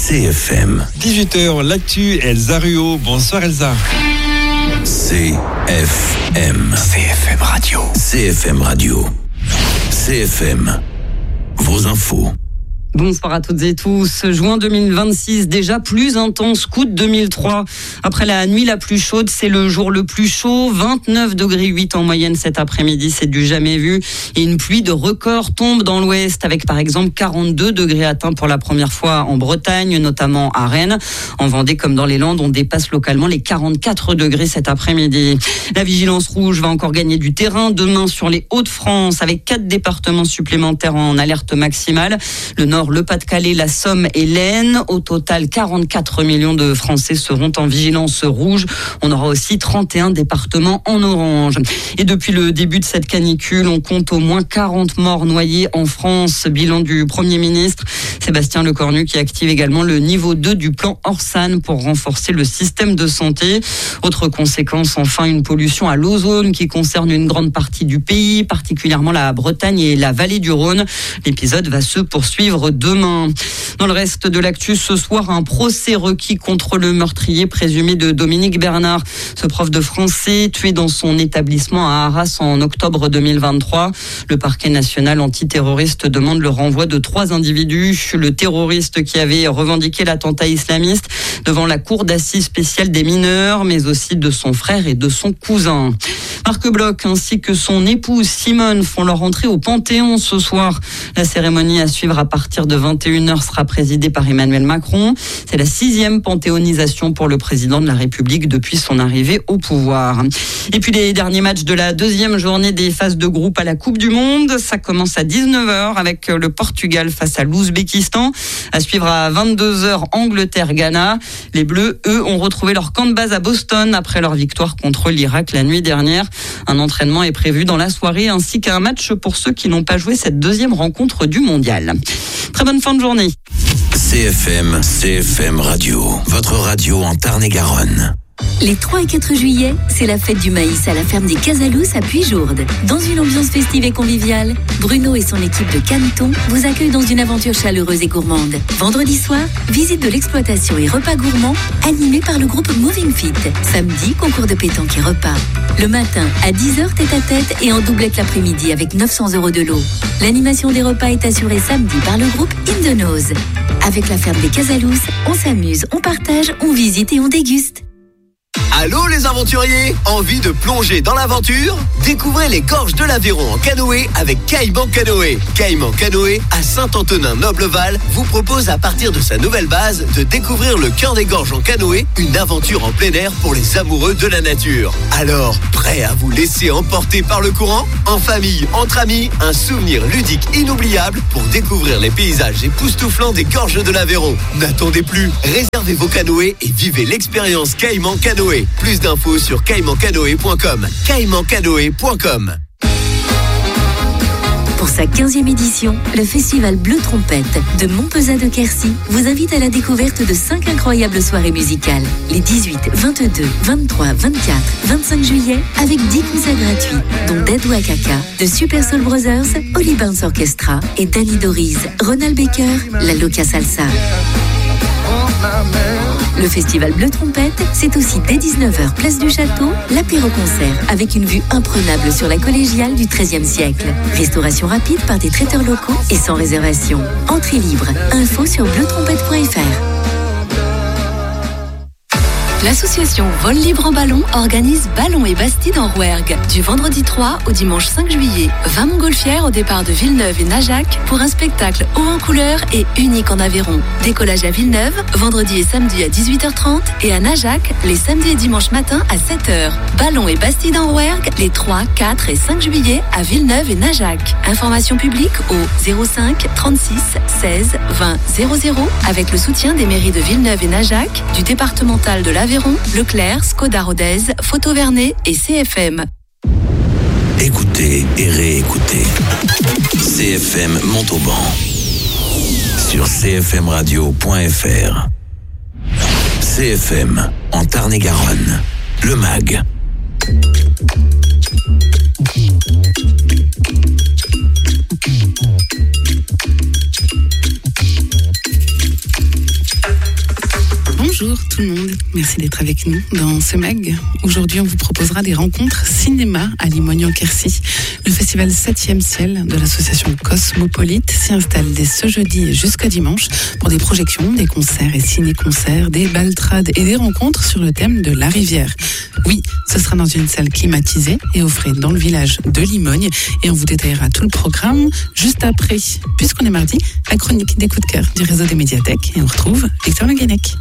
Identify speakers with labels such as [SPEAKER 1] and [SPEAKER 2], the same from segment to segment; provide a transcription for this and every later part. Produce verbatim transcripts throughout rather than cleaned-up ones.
[SPEAKER 1] C F M.
[SPEAKER 2] dix-huit heures, l'actu, Elsa Ruot. Bonsoir Elsa.
[SPEAKER 1] C F M. C F M Radio. C F M Radio. C F M. Vos infos.
[SPEAKER 3] Bonsoir à toutes et tous. Juin deux mille vingt-six, déjà plus intense qu'août deux mille trois. Après la nuit la plus chaude, c'est le jour le plus chaud. vingt-neuf degrés huit en moyenne cet après-midi, c'est du jamais vu. Et une pluie de record tombe dans l'ouest avec par exemple quarante-deux degrés atteints pour la première fois en Bretagne, notamment à Rennes. En Vendée comme dans les Landes, on dépasse localement les quarante-quatre degrés cet après-midi. La vigilance rouge va encore gagner du terrain demain sur les Hauts-de-France avec quatre départements supplémentaires en alerte maximale. Le Nord, le Pas-de-Calais, la Somme et l'Aisne. Au total, quarante-quatre millions de Français seront en vigilance rouge. On aura aussi trente et un départements en orange. Et depuis le début de cette canicule, on compte au moins quarante morts noyés en France. Bilan du Premier ministre Sébastien Lecornu qui active également le niveau deux du plan Orsan pour renforcer le système de santé. Autre conséquence, enfin, une pollution à l'ozone qui concerne une grande partie du pays, particulièrement la Bretagne et la vallée du Rhône. L'épisode va se poursuivre demain. Dans le reste de l'actu, ce soir, un procès requis contre le meurtrier présumé de Dominique Bernard. Ce prof de français tué dans son établissement à Arras en octobre deux mille vingt-trois. Le parquet national antiterroriste demande le renvoi de trois individus. Le terroriste qui avait revendiqué l'attentat islamiste devant la cour d'assises spéciale des mineurs, mais aussi de son frère et de son cousin. Marc Bloch ainsi que son épouse Simone font leur entrée au Panthéon ce soir. La cérémonie à suivre à partir de vingt et une heures sera présidée par Emmanuel Macron. C'est la sixième panthéonisation pour le président de la République depuis son arrivée au pouvoir. Et puis les derniers matchs de la deuxième journée des phases de groupe à la Coupe du Monde. Ça commence à dix-neuf heures avec le Portugal face à l'Ouzbékistan. À suivre à vingt-deux heures, Angleterre-Ghana. Les Bleus, eux, ont retrouvé leur camp de base à Boston après leur victoire contre l'Irak la nuit dernière. Un entraînement est prévu dans la soirée ainsi qu'un match pour ceux qui n'ont pas joué cette deuxième rencontre du mondial. Très bonne fin de journée.
[SPEAKER 1] C F M, C F M Radio. Votre radio en Tarn-et-Garonne.
[SPEAKER 4] Les trois et quatre juillet, c'est la fête du maïs à la ferme des Casalous à Puyjourde. Dans une ambiance festive et conviviale, Bruno et son équipe de Caneton vous accueillent dans une aventure chaleureuse et gourmande. Vendredi soir, visite de l'exploitation et repas gourmands animés par le groupe Moving Fit. Samedi, concours de pétanque et repas. Le matin, à dix heures, tête à tête et en doublette l'après-midi avec neuf cents euros de lot. L'animation des repas est assurée samedi par le groupe In The Nose. Avec la ferme des Casalous, on s'amuse, on partage, on visite et on déguste.
[SPEAKER 5] Allô les aventuriers, envie de plonger dans l'aventure? Découvrez les gorges de l'Aveyron en canoë avec Caïman Canoë. Caïman Canoë à Saint-Antonin-Nobleval vous propose à partir de sa nouvelle base de découvrir le cœur des gorges en canoë, une aventure en plein air pour les amoureux de la nature. Alors, prêt à vous laisser emporter par le courant? En famille, entre amis, un souvenir ludique inoubliable pour découvrir les paysages époustouflants des gorges de l'Aveyron. N'attendez plus, réservez vos canoës et vivez l'expérience Caïman Canoë. Plus d'infos sur caïman canoë point com. caïman canoë point com.
[SPEAKER 4] Pour sa quinzième édition, le festival Bleu Trompette de Montpezat de Quercy vous invite à la découverte de cinq incroyables soirées musicales. Les dix-huit, vingt-deux, vingt-trois, vingt-quatre, vingt-cinq juillet avec dix concerts gratuits, dont Dead Wakaka, The Super Soul Brothers, Holly Burns Orchestra et Danny Doris, Ronald Baker, La Loca Salsa. Le festival Bleu Trompette, c'est aussi dès dix-neuf heures, place du Château, l'apéro-concert avec une vue imprenable sur la collégiale du treizième siècle. Restauration rapide par des traiteurs locaux et sans réservation. Entrée libre. Info sur bleu trompette point f r.
[SPEAKER 6] L'association Vol Libre en Ballon organise Ballon et Bastide en Rouergue du vendredi trois au dimanche cinq juillet. vingt montgolfières au départ de Villeneuve et Najac pour un spectacle haut en couleur et unique en Aveyron. Décollage à Villeneuve, vendredi et samedi à dix-huit heures trente et à Najac, les samedis et dimanches matin à sept heures. Ballon et Bastide en Rouergue les trois, quatre et cinq juillet à Villeneuve et Najac. Information publique au zéro cinq trente-six seize vingt zéro zéro avec le soutien des mairies de Villeneuve et Najac, du départemental de l'Aveyron, Leclerc, Skoda Rodez, Photo Vernet et C F M.
[SPEAKER 1] Écoutez et réécoutez. C F M Montauban sur c f m radio point f r. C F M en Tarn-et-Garonne. Le M A G.
[SPEAKER 7] Bonjour tout le monde, merci d'être avec nous dans ce mag. Aujourd'hui, on vous proposera des rencontres cinéma à Limogne-en-Quercy. Le festival septième ciel de l'association Cosmopolite s'y installe dès ce jeudi jusqu'à dimanche pour des projections, des concerts et ciné-concerts, des baltrades et des rencontres sur le thème de la rivière. Oui, ce sera dans une salle climatisée et au frais dans le village de Limogne. Et on vous détaillera tout le programme juste après. Puisqu'on est mardi, la chronique des coups de cœur du réseau des médiathèques. Et on retrouve Victor Le Guenec.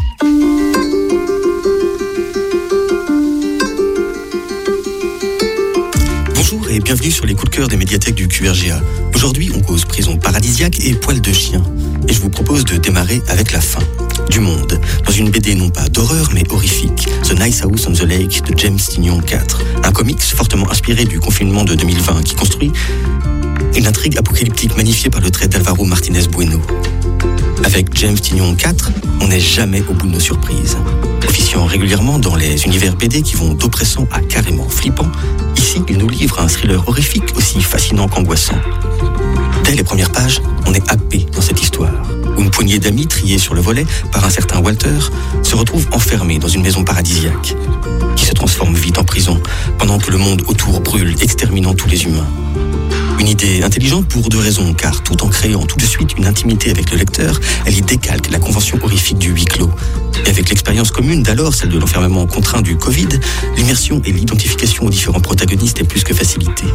[SPEAKER 8] Bonjour et bienvenue sur les coups de cœur des médiathèques du Q R G A. Aujourd'hui, on cause prison paradisiaque et poil de chien. Et je vous propose de démarrer avec la fin. Du Monde, dans une B D non pas d'horreur mais horrifique, The Nice House on the Lake de James Tynion quatre. Un comics fortement inspiré du confinement de deux mille vingt qui construit une intrigue apocalyptique magnifiée par le trait d'Alvaro Martinez Bueno. Avec James Tynion quatre, on n'est jamais au bout de nos surprises. Officiant régulièrement dans les univers B D qui vont d'oppressant à carrément flippant, ici il nous livre un thriller horrifique aussi fascinant qu'angoissant. Dès les premières pages, on est happé dans cette histoire, où une poignée d'amis triés sur le volet par un certain Walter se retrouve enfermés dans une maison paradisiaque, qui se transforme vite en prison, pendant que le monde autour brûle, exterminant tous les humains. Une idée intelligente pour deux raisons, car tout en créant tout de suite une intimité avec le lecteur, elle y décalque la convention horrifique du huis clos. Et avec l'expérience commune d'alors, celle de l'enfermement contraint du Covid, l'immersion et l'identification aux différents protagonistes est plus que facilitée.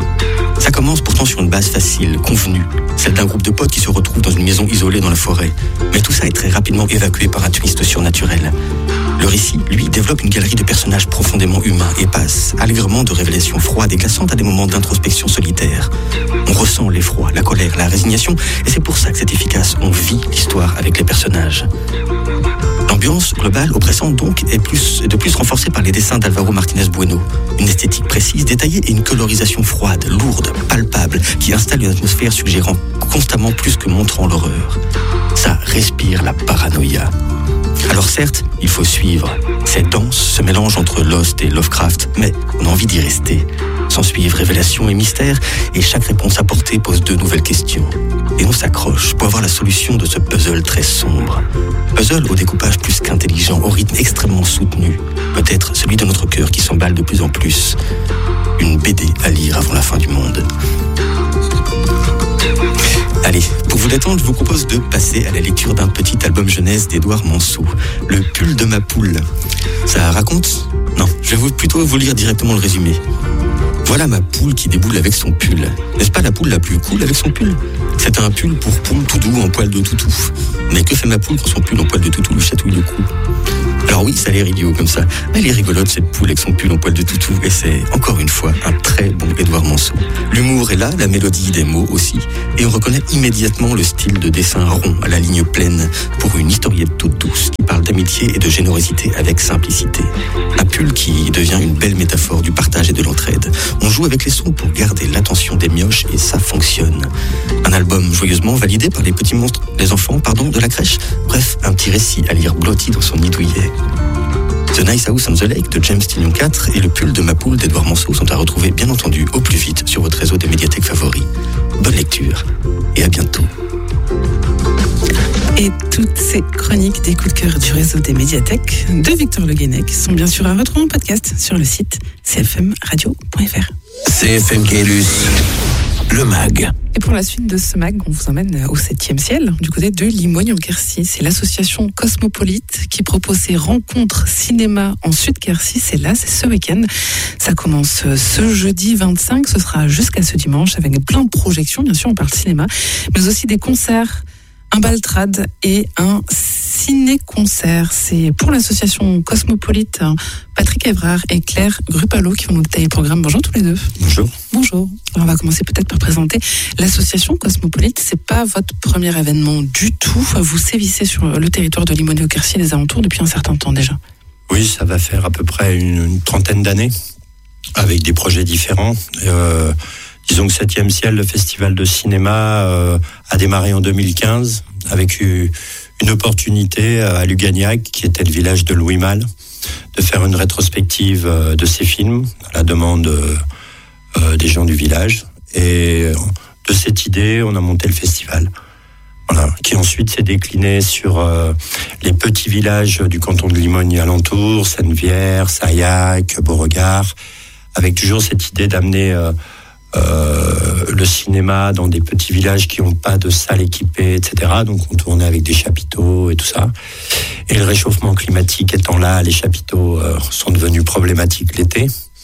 [SPEAKER 8] Ça commence pourtant sur une base facile, convenue, celle d'un groupe de potes qui se retrouvent dans une maison isolée dans la forêt. Mais tout ça est très rapidement évacué par un twist surnaturel. Le récit, lui, développe une galerie de personnages profondément humains et passe allègrement de révélations froides et glaçantes à des moments d'introspection solitaire. On ressent l'effroi, la colère, la résignation, et c'est pour ça que c'est efficace. On vit l'histoire avec les personnages. L'ambiance globale, oppressante donc, est, plus, est de plus renforcée par les dessins d'Alvaro Martinez Bueno. Une esthétique précise, détaillée et une colorisation froide, lourde, palpable, qui installe une atmosphère suggérant constamment plus que montrant l'horreur. Ça respire la paranoïa. Alors certes, il faut suivre. C'est dense, ce mélange entre Lost et Lovecraft, mais on a envie d'y rester. S'ensuivent révélations et mystères, et chaque réponse apportée pose de nouvelles questions. Et on s'accroche pour avoir la solution de ce puzzle très sombre. Puzzle au découpage plus qu'intelligent, au rythme extrêmement soutenu. Peut-être celui de notre cœur qui s'emballe de plus en plus. Une B D à lire avant la fin du monde. Allez, pour vous détendre, je vous propose de passer à la lecture d'un petit album jeunesse d'Édouard Manceau, Le pull de ma poule. Ça raconte ? Non, je vais vous, plutôt vous lire directement le résumé. Voilà ma poule qui déboule avec son pull. N'est-ce pas la poule la plus cool avec son pull ? C'est un pull pour poule tout doux en poil de toutou. Mais que fait ma poule quand son pull en poil de toutou lui chatouille le cou ? Alors oui, ça a l'air idiot comme ça, mais elle est rigolote cette poule avec son pull en poil de toutou, et c'est, encore une fois, un très bon Édouard Manceau. L'humour est là, la mélodie des mots aussi, et on reconnaît immédiatement le style de dessin rond à la ligne pleine pour une historiette toute douce qui parle d'amitié et de générosité avec simplicité. Un pull qui devient une belle métaphore du partage et de l'entraide. On joue avec les sons pour garder l'attention des mioches et ça fonctionne. Un album joyeusement validé par les petits monstres, les enfants, pardon, de la crèche. Bref, un petit récit à lire blotti dans son nid douillet. The Nice House on the Lake de James Tynion quatre et Le pull de ma poule d'Édouard Manceau sont à retrouver bien entendu au plus vite sur votre réseau des médiathèques favoris. Bonne lecture et à bientôt.
[SPEAKER 7] Et toutes ces chroniques des coups de cœur du réseau des médiathèques de Victor Le Guenec sont bien sûr à retrouver en podcast sur le site c f m radio point f r.
[SPEAKER 1] C F M Caylus, le mag.
[SPEAKER 7] Et pour la suite de ce mag, on vous emmène au septième ciel, du côté de Limogne-en-Quercy. C'est l'association Cosmopolite qui propose ses rencontres cinéma en Sud-Quercy. C'est là, c'est ce week-end. Ça commence ce jeudi vingt-cinq, ce sera jusqu'à ce dimanche avec plein de projections. Bien sûr, on parle cinéma, mais aussi des concerts, un baltrade et un ciné-concert. C'est pour l'association Cosmopolite, Patrick Evrard et Claire Grupalo qui vont nous détailler le programme. Bonjour tous les deux.
[SPEAKER 9] Bonjour.
[SPEAKER 7] Bonjour. Alors on va commencer peut-être par présenter l'association Cosmopolite. C'est pas votre premier événement du tout. Vous sévissez sur le territoire de Limogne-en-Quercy et des alentours depuis un certain temps déjà.
[SPEAKER 9] Oui, ça va faire à peu près une, une trentaine d'années avec des projets différents. Euh, disons que septième ciel, le festival de cinéma, euh, a démarré en deux mille quinze avec une, une opportunité à Lugagnac, qui était le village de Louis Malle, de faire une rétrospective de ses films à la demande euh, des gens du village. Et de cette idée, on a monté le festival. Voilà, qui ensuite s'est décliné sur euh, les petits villages du canton de Limogne et alentour, Sennevières, Saillac, Beauregard, avec toujours cette idée d'amener euh, euh, le cinéma dans des petits villages qui n'ont pas de salle équipée, et cetera. Donc on tournait avec des chapiteaux et tout ça. Et le réchauffement climatique étant là, les chapiteaux euh, sont devenus problématiques l'été.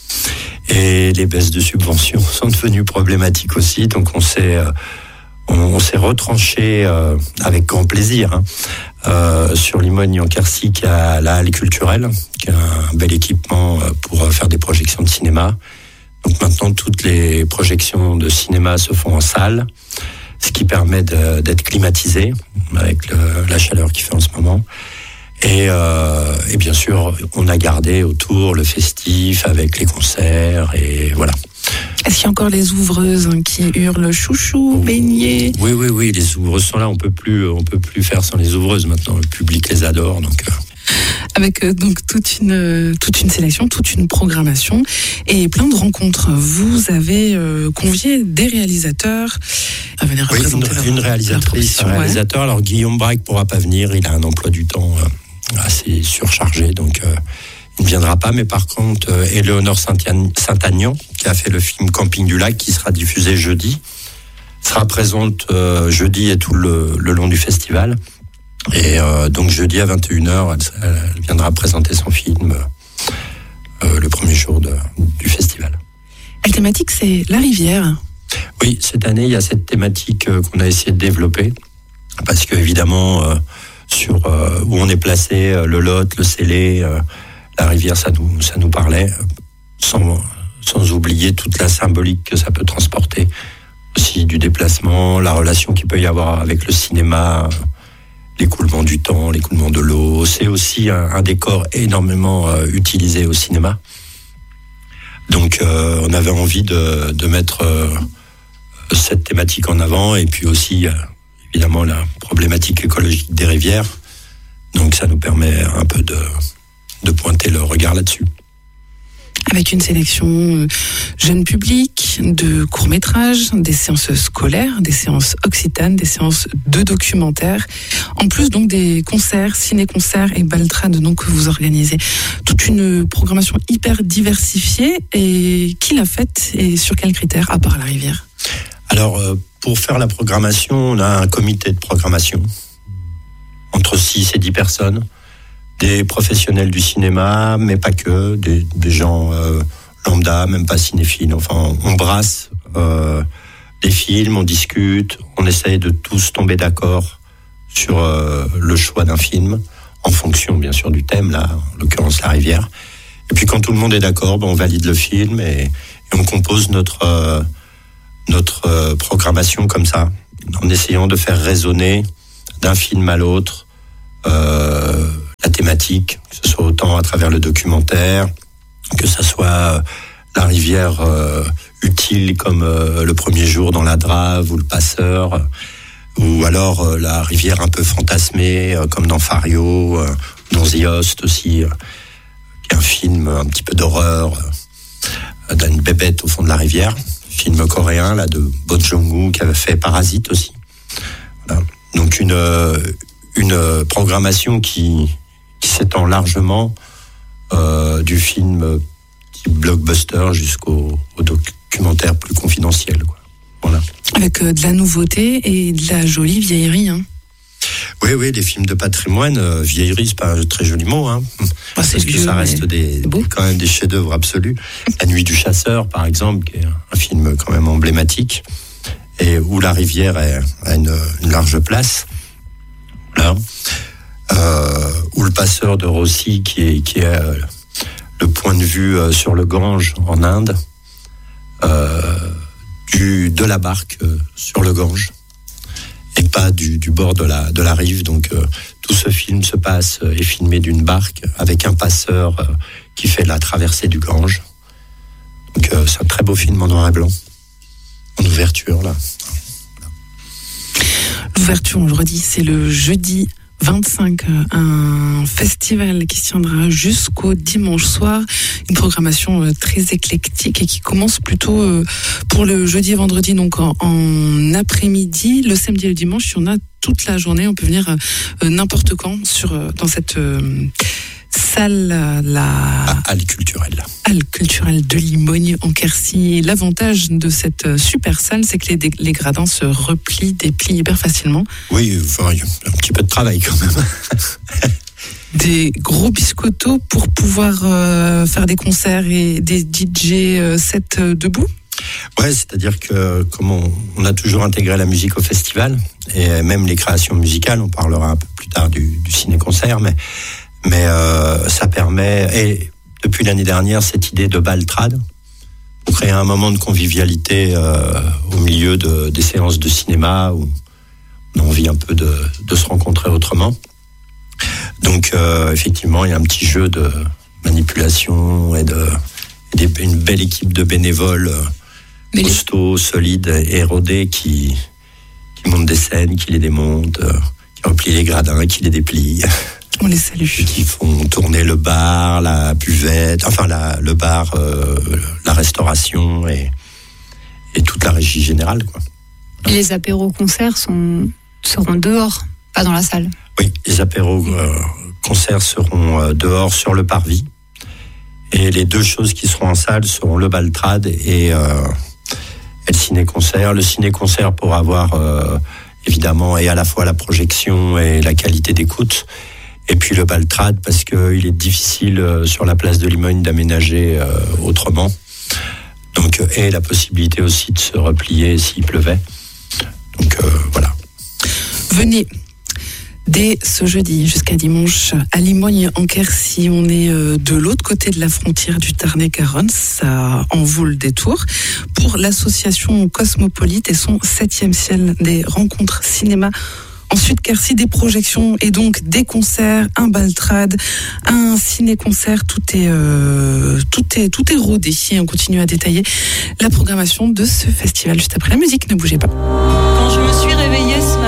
[SPEAKER 9] Et les baisses de subventions sont devenues problématiques aussi. Donc on s'est... Euh, On, on s'est retranché euh, avec grand plaisir hein, euh, sur Limogne en Quercy, qui a la halle culturelle, qui a un bel équipement pour faire des projections de cinéma. Donc maintenant, toutes les projections de cinéma se font en salle, ce qui permet de, d'être climatisé avec le, la chaleur qu'il fait en ce moment. Et, euh, et bien sûr, on a gardé autour le festif avec les concerts et voilà.
[SPEAKER 7] Est-ce qu'il y a encore les ouvreuses hein, qui hurlent chouchou, beignet?
[SPEAKER 9] Oui, oui, oui, les ouvreuses sont là. On peut plus, on peut plus faire sans les ouvreuses maintenant. Le public les adore, donc. Euh...
[SPEAKER 7] Avec euh, donc toute une toute une sélection, toute une programmation et plein de rencontres. Vous avez euh, convié des réalisateurs à venir
[SPEAKER 9] oui,
[SPEAKER 7] représenter
[SPEAKER 9] une,
[SPEAKER 7] leur,
[SPEAKER 9] une réalisatrice, un réalisateur. Ouais. Alors Guillaume Braque pourra pas venir. Il a un emploi du temps euh, assez surchargé, donc. Euh, Il ne viendra pas, mais par contre, euh, Éléonore Saint-Agnan, qui a fait le film Camping du Lac, qui sera diffusé jeudi, sera présente euh, jeudi et tout le, le long du festival. Et euh, donc jeudi à vingt et une heures, elle, elle viendra présenter son film euh, le premier jour de, du festival.
[SPEAKER 7] La thématique, c'est la rivière.
[SPEAKER 9] Oui, cette année, il y a cette thématique euh, qu'on a essayé de développer, parce que évidemment, euh, sur euh, où on est placé, euh, le Lot, le Célé, euh, la rivière, ça nous, ça nous parlait, sans, sans oublier toute la symbolique que ça peut transporter, aussi du déplacement, la relation qu'il peut y avoir avec le cinéma, l'écoulement du temps, l'écoulement de l'eau. C'est aussi un, un décor énormément euh, utilisé au cinéma. Donc euh, on avait envie de, de mettre euh, cette thématique en avant, et puis aussi, euh, évidemment, la problématique écologique des rivières. Donc ça nous permet un peu de... de pointer le regard là-dessus.
[SPEAKER 7] Avec une sélection jeune public, de courts-métrages, des séances scolaires, des séances occitanes, des séances de documentaires, en plus donc des concerts, ciné-concerts et baltrades donc que vous organisez. Toute une programmation hyper diversifiée. Et qui l'a faite et sur quels critères, à part la rivière?
[SPEAKER 9] Alors, pour faire la programmation, on a un comité de programmation, entre six et dix personnes. Des professionnels du cinéma, mais pas que, des, des gens euh, lambda, même pas cinéphiles. Enfin, on brasse euh, des films, on discute, on essaye de tous tomber d'accord sur euh, le choix d'un film, en fonction bien sûr du thème, là, en l'occurrence la rivière. Et puis quand tout le monde est d'accord, ben, on valide le film et, et on compose notre, euh, notre euh, programmation comme ça, en essayant de faire résonner d'un film à l'autre euh, la thématique, que ce soit autant à travers le documentaire, que ce soit la rivière euh, utile comme euh, le premier jour dans la Drave ou le Passeur, ou alors euh, la rivière un peu fantasmée euh, comme dans Fario, euh, dans The Host aussi, euh, qui est un film un petit peu d'horreur euh, d'une bébête au fond de la rivière, film coréen là de Bong Joon-ho qui avait fait Parasite aussi. Voilà. Donc une euh, une programmation qui qui s'étend largement euh, du film type blockbuster jusqu'au au documentaire plus confidentiel, quoi. Voilà.
[SPEAKER 7] Avec euh, de la nouveauté et de la jolie vieillerie, hein.
[SPEAKER 9] Oui, oui, des films de patrimoine, euh, vieillerie, c'est pas un très joli mot, hein. Ah, parce que vieux, ça reste des, des, quand même des chefs-d'œuvre absolus. La Nuit du chasseur, par exemple, qui est un film quand même emblématique, et où la rivière est, a une, une large place. Là. Euh, ou le Passeur de Rossi, qui est, qui est euh, le point de vue euh, sur le Gange en Inde, euh, du, de la barque euh, sur le Gange, et pas du, du bord de la, de la rive. Donc euh, tout ce film se passe euh, est filmé d'une barque avec un passeur euh, qui fait la traversée du Gange. Donc euh, c'est un très beau film en noir et blanc, en ouverture là.
[SPEAKER 7] L'ouverture, on le redit, c'est le jeudi vingt-cinq, un festival qui se tiendra jusqu'au dimanche soir, une programmation très éclectique et qui commence plutôt pour le jeudi et vendredi, donc en, en après-midi. Le samedi et le dimanche, il y en a toute la journée, on peut venir euh, n'importe quand sur, dans cette euh, salle, la
[SPEAKER 9] halle culturelle.
[SPEAKER 7] Halle culturelle de Limogne en Quercy. L'avantage de cette super salle, c'est que les, les gradins se replient, déplient hyper facilement.
[SPEAKER 9] Oui, enfin, il y a un petit peu de travail quand même.
[SPEAKER 7] Des gros biscottos pour pouvoir euh, faire des concerts et des D J euh, sets euh, debout.
[SPEAKER 9] Ouais, c'est-à-dire que comme on, on a toujours intégré la musique au festival et même les créations musicales, on parlera un peu plus tard du, du ciné-concert, mais mais euh, ça permet, et depuis l'année dernière, cette idée de baltrade pour créer un moment de convivialité euh, au milieu de, des séances de cinéma où on a envie un peu de, de se rencontrer autrement. Donc euh, effectivement, il y a un petit jeu de manipulation et de et des, une belle équipe de bénévoles euh, costauds, solides et rodés qui qui montent des scènes, qui les démontent, euh, qui replient les gradins, qui les déplient.
[SPEAKER 7] On les salue.
[SPEAKER 9] Et qui font tourner le bar, la buvette, enfin la, le bar, euh, la restauration et, et toute la régie générale, quoi.
[SPEAKER 10] Et les apéros-concerts sont, seront dehors, pas dans la salle.
[SPEAKER 9] Oui, les apéros-concerts seront euh, dehors sur le parvis. Et les deux choses qui seront en salle seront le baltrade et, euh, et le ciné-concert. Le ciné-concert pour avoir euh, évidemment et à la fois la projection et la qualité d'écoute. Et puis le baltrade parce qu'il est difficile euh, sur la place de Limogne d'aménager euh, autrement. Donc, euh, et la possibilité aussi de se replier s'il pleuvait. Donc euh, voilà.
[SPEAKER 7] Venez dès ce jeudi jusqu'à dimanche à Limogne en Quercy. On est euh, de l'autre côté de la frontière du Tarn-et-Garonne. Ça en vaut le détour pour l'association Cosmopolite et son septième ciel des rencontres cinéma. Ensuite, Quercy, des projections et donc des concerts, un baltrade, un ciné-concert, tout est, euh, tout est, tout est rodé. Et on continue à détailler la programmation de ce festival juste après la musique. Ne bougez pas.
[SPEAKER 3] Quand je me suis